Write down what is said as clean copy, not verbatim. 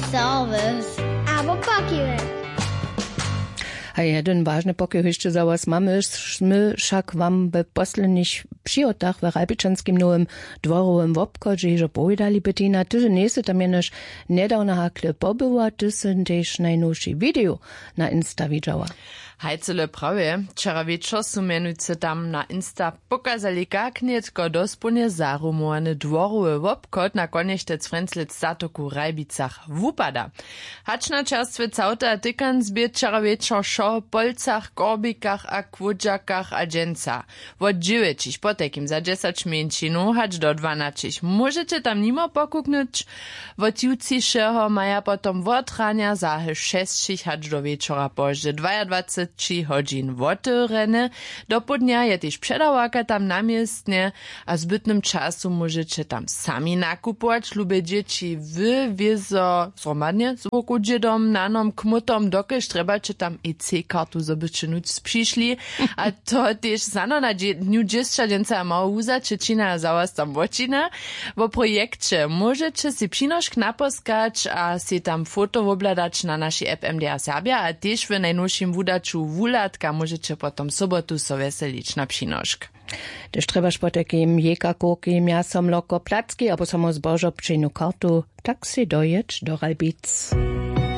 service. Aber Pokémon. A jeden ważny pokył jeszcze za was mamy, wszak wam w poslednich przyjotach w Rajbiczanskim nowym dworowym obchodzie, że powiedzieli Bettina, ty nie jesteś tam jenoż niedawno hakle pobyła, ty są też najnowszy video na Insta widziała. Hajcele prawie, wczoraj wieczór su menujce tam na Insta pokazali, jak nietko dospólnie zarumowany dworowy obchod na koniec Frenzlec zatoku w Rajbicach wupada. Hacz na czerstwie całta tykan zbiet wczoraj wieczór szo polcach, korbikach a kwudżakach a dżęca. Od 9 po takim za 10 mięcinu, hacz do 12. Możecie tam nimo pokuknąć, od jutrzejszego maja potom wotrania za 6 hacz do wieczora pożdy 22 godzin wotyrene. Do południa je też przedawaka tam namiestnie, a zbytnym czasu możecie tam sami nakupować. Lube dzieci wywiezo zromadnie z roku dziedom, nanom, kmutom, dokeż trebacie tam EC-kartu zobaczyć przyszli. A to też zano na dniu 10 mało uza Czecina za was tam wocina. W projekcie możecie si przynoszk naposkać, a si tam foto obladać na naszej app MDR Serbia, a też w najnowszym wudaczu wulatka możecie potom sobotu so weselić na przynoszk. Też trebasz po takim jeka, kurki, miaso, mloko, placki, albo samo zbożo, przyjnu kartu, tak si dojedź do Rajbic.